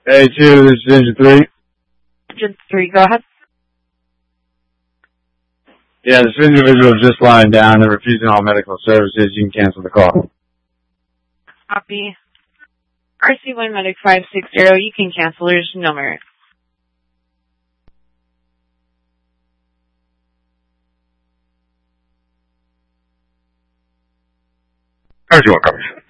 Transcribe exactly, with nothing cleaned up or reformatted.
A two, this is engine three. Engine three, go ahead. Yeah, this individual is just lying down and refusing all medical services. You can cancel the call. Copy. R C one Medic five six zero, you can cancel. There's no merit. R C one, copy.